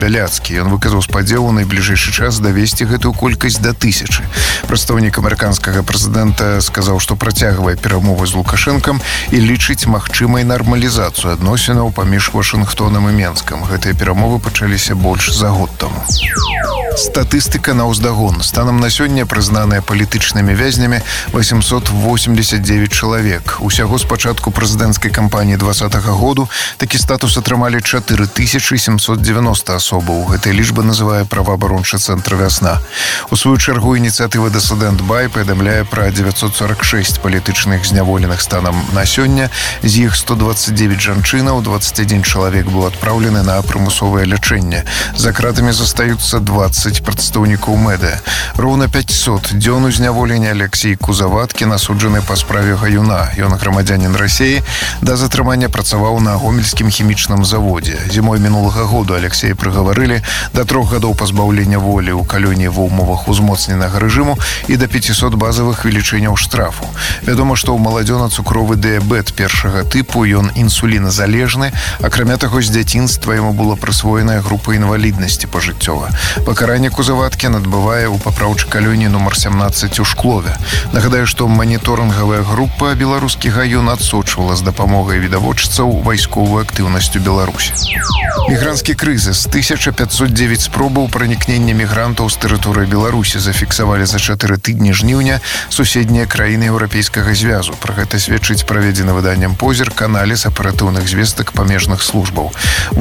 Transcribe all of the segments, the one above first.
Бяляцкі. Ён выказаў спадзеў у найбліжэйшы час давесці гэтую колькасць да 1000. Прадстаўнік амерыканскага прэзідэнта сказаў, што працягвае перамовы з Лукашэнкам і лічыць магчымай нармалізацыю адносінаў паміж Вашынгтонам і Менскам. Гэтыя перамовы пачаліся больш за год таму. Статыстыка на ўздагон. Станам на сёння прызнаныя палітычнымі вязнямі 889 чалавек. Усяго з пачатку прэзідэнцкай кампаніі 2020 году такі статус атрымалі 4790 асобаў. Гэтая лічба называе праваабарончы цэнтр «Вясна». У сваю чаргу ініцыятыва «Дысідэнт Бай» паведамляе пра 946 палітычных зняволеных станам на сёння. З іх 129 жанчынаў, 21 чалавек быў адпраўлены на прымусовае лячэнне. За кратамі застаюцца 20 прадстаўнікоў медыа. Роўна 500 дзён у зняволенні Алексей Кузаваткін асуджаны па справе Гаюна. Ён грамадзянін Расіі, да затрымання працаваў на гомельскім хімічным заводзе. Зімой мінулага году Алексея прыгаварылі да 3 гадоў пазбаўлення волі ў калоніі ва ўмовах узмоцненага рэжыму і да 500 базавых велічыняў штрафу. Вядома, што ў маладзёна цукровы дыябет першага тыпу, ён інсуліназалежны. Акрамя таго, з дзяцінства яму была прысвоеная група інваліднасці пажыццёва. Пакаранне Кузаваткін адбывае ў папраўчай калоніі нумар 17 у Шклове. Нагадаю, што маніторынгавая група «Беларускі Гаюн» адсочвала з дапамогай відавочцаў вайсковую актыўнасць у Беларусі. Мігранцкі крызіс. 1509 спробаў пранікнення мігрантаў з тэрыторыі Беларусі зафіксавалі за 4 тыдні жніўня суседнія краіны Еўрапейскага звязу. Пра гэта сведчыць праведзены выданнем «Позірк» аналіз аператыўных звестак памежных службаў.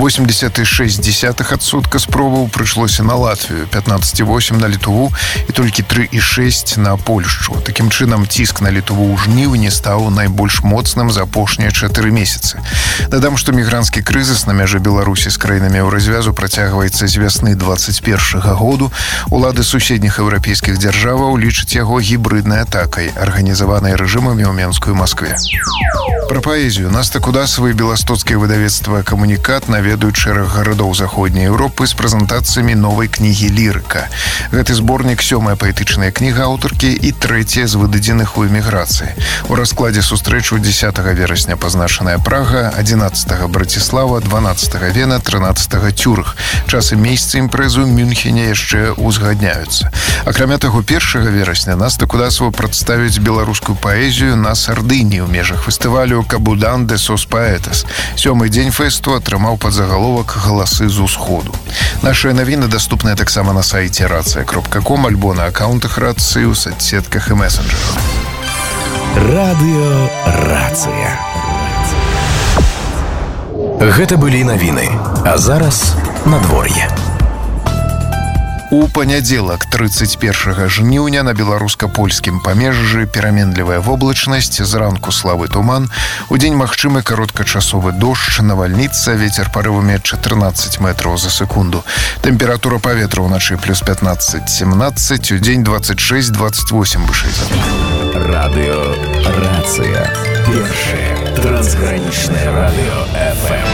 86% спробаў прыйшлося на Латвію, 15,8 на Літву і толькі 3,6 на Польшчу. Такім чынам, ціск на Літву ў жніўні стаў найбольш моцным за апошнія 4 месяцы. Дадам, што мігранцкі крызіс на мяжы Беларусі з краінамі Еўразвязу працягваецца з вясны 21 году. Улады суседніх еўрапейскіх дзяржаваў лічаць яго гібрыднай атакай, арганізаванай рэжымамі ў Менску і Маскве. Пра паэзію. Наста Кудасава і беластоцкае выдавецтва «Камунікат» наведаюць шэраг гарадоў Заходняй Еўропы з прэзентацыямі новай кнігі «Лірыка». Гэты зборнік 7-я паэтычная кніга аўтаркі і 3-я з выдадзеных у эміграцыі. У раскладзе сустрэчу 10 верасня пазначаная Прага, 11 Браціслава, 12 Вена, 13 Цюрых. Час і месцы імпрэзы ў Мюнхене яшчэ узгадняюцца. Акрамя таго, 1 верасня Наста Кудасава прадставіць беларускую паэзію на Сардыніі ў межах фестывалю «Кабудан де сос паэтас». 7-й дзень фэсту атрымаў падзагаловак «Галасы з усходу». Нашыя навіны даступныя таксама на сайце racia.com альбо на аккаунтах Рацыі ў соцсетках і месенджерах. Радыё Рацыя. Гэта былі навіны. А зараз надвор'е. У панядзелак 31 жніўня на беларуска-польскім памежжы пераменлівая воблачнасць, зранку слабы туман, удзень магчымы кароткачасовы дождж, навальніца, вецер парывамі 14 метраў за секунду. Тэмпература паветра ўначы плюс 15-17, удзень 26-28 вышэй за нуль. Радыё Рацыя. Першае трансгранічнае радыё FM.